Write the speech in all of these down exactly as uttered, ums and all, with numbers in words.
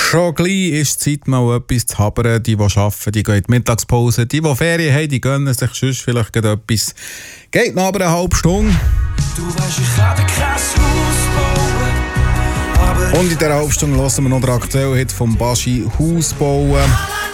Schon gleich ist Zeit, mal etwas zu habern. Die, die arbeiten, die gehen in die Mittagspause. Die, die Ferien haben, die gönnen sich sonst vielleicht etwas. Geht noch aber eine halbe Stunde. Du weißt, ich kann kein Haus bauen, aber Und in dieser halben Stunde hören wir noch den aktuellen Hit von Baschi, Haus bauen.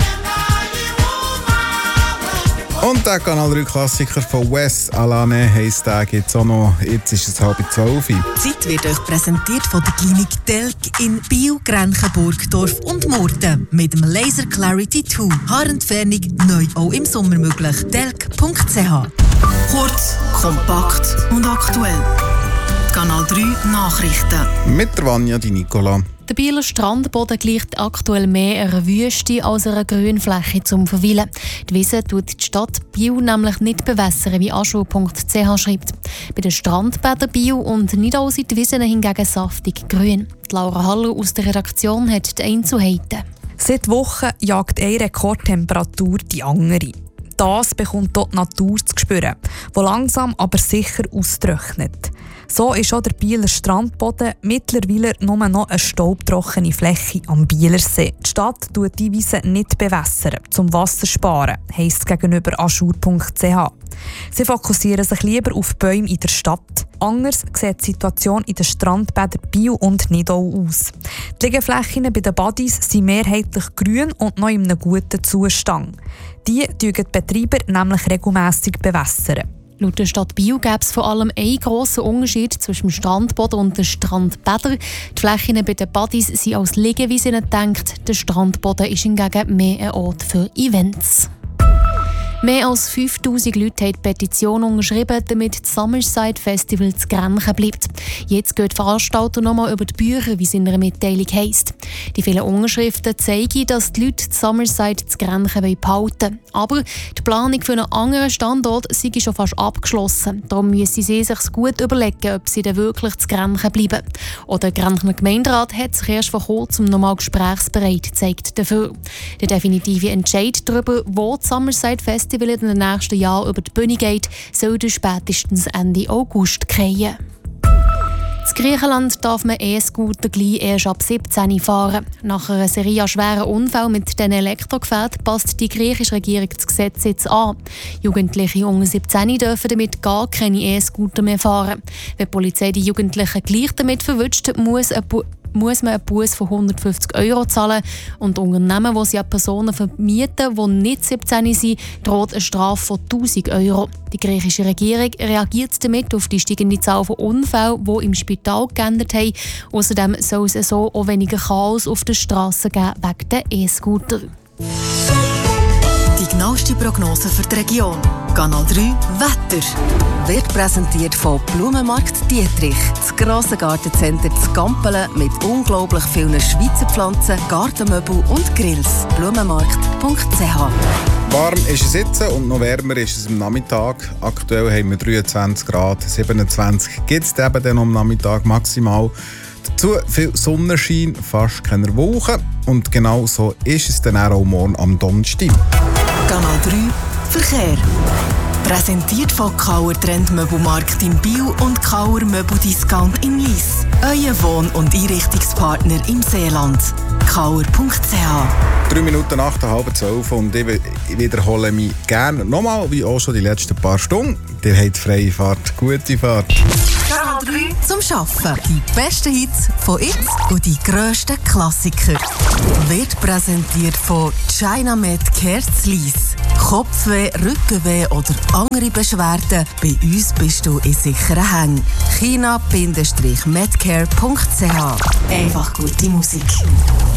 Und der Kanal drei Klassiker von Wes Alane heisst der, gibt es auch noch. Jetzt ist es halb zwölf. Die Zeit wird euch präsentiert von der Klinik Telk in Biel, Grenchen, Burgdorf und Murten. Mit dem Laser Clarity zwei. Haarentfernung neu auch im Sommer möglich. telk punkt c h. Kurz, kompakt und aktuell. Die Kanal drei Nachrichten. Mit der Vanja Di Nicola. Der Bieler Strandboden gleicht aktuell mehr einer Wüste als einer Grünfläche zum Verweilen. Die Wiese tut die Stadt Biel nämlich nicht bewässern, wie aschur punkt c h schreibt. Bei den Strandbädern Biel und Nidau sind die Wiesen hingegen saftig grün. Die Laura Haller aus der Redaktion hat die Einzelheiten. Seit Wochen jagt eine Rekordtemperatur die andere. Das bekommt dort die Natur zu spüren, die langsam aber sicher austrocknet. So ist auch der Bieler Strandboden mittlerweile nur noch eine staubtrockene Fläche am Bielersee. Die Stadt tut die Wiese nicht bewässern, zum Wasser sparen, heisst es gegenüber aschur punkt c h. Sie fokussieren sich lieber auf Bäume in der Stadt. Anders sieht die Situation in den Strandbädern Biel und Nidau aus. Die Liegeflächen bei den Buddies sind mehrheitlich grün und noch in einem guten Zustand. Die bewässern die Betreiber nämlich regelmässig bewässern. Laut der Stadt Biel gäbe es vor allem einen grossen Unterschied zwischen dem Strandboden und den Strandbädern. Die Flächen bei den Buddies sind als Liegewiesen gedacht, der Strandboden ist hingegen mehr ein Ort für Events. Mehr als fünftausend Leute haben die Petition unterschrieben, damit das Summerside Festival zu Grenchen bleibt. Jetzt geht die Veranstalter nochmal über die Bücher, wie es in einer Mitteilung heisst. Die vielen Unterschriften zeigen, dass die Leute das Summerside zu Grenchen behalten wollen. Aber die Planung für einen anderen Standort sei schon fast abgeschlossen. Darum müssen sie sich gut überlegen, ob sie dann wirklich zu Grenchen bleiben. Oder der Grenchner Gemeinderat hat sich erst vor kurzem nochmal gesprächsbereit gezeigt dafür. Der definitive Entscheid darüber, wo das Summerside Festival in den nächsten Jahren über die Bühne geht, soll spätestens Ende August krehen. In Griechenland darf man E-Scooter gleich erst ab siebzehn fahren. Nach einer Serie an schweren Unfällen mit diesen Elektrogefährten passt die griechische Regierung das Gesetz jetzt an. Jugendliche unter siebzehn dürfen damit gar keine E-Scooter mehr fahren. Wenn die Polizei die Jugendlichen gleich damit verwünscht, muss ein Bu- muss man einen Buß von hundertfünfzig Euro zahlen. Und Unternehmen, die sie an Personen vermieten, die nicht siebzehn sind, droht eine Strafe von tausend Euro. Die griechische Regierung reagiert damit auf die steigende Zahl von Unfällen, die im Spital geendet haben. Außerdem soll es so auch weniger Chaos auf den Strassen geben wegen der E-Scooter. Die genaueste Prognose für die Region. Kanal drei Wetter. Wird präsentiert von Blumenmarkt Dietrich. Das grosse Gartencenter zu Gampelen mit unglaublich vielen Schweizer Pflanzen, Gartenmöbel und Grills. blumenmarkt punkt c h. Warm ist es jetzt und noch wärmer ist es am Nachmittag. Aktuell haben wir dreiundzwanzig Grad, siebenundzwanzig gibt es eben dann am Nachmittag maximal. Dazu viel Sonnenschein, fast keine Wolken. Und genau so ist es dann auch morgen am Donnerstag. Kanal drei Verkehr. Präsentiert von Kauer Trendmöbelmarkt in Biel und Kauer Möbeldiscount in Lyss. Euer Wohn- und Einrichtungspartner im Seeland. kauer punkt c h. Drei Minuten nach der halben zwölf und ich wiederhole mich gerne nochmal, wie auch schon die letzten paar Stunden. Ihr habt freie Fahrt, gute Fahrt. Kanal drei zum Schaffen. Die besten Hits von jetzt und die grössten Klassiker. Wird präsentiert von Chinamed Kerz Lyss. Kopfweh, Rückenweh oder andere Beschwerden? Bei uns bist du in sicheren Händen. china Bindestrich medcare punkt c h. Einfach gute Musik.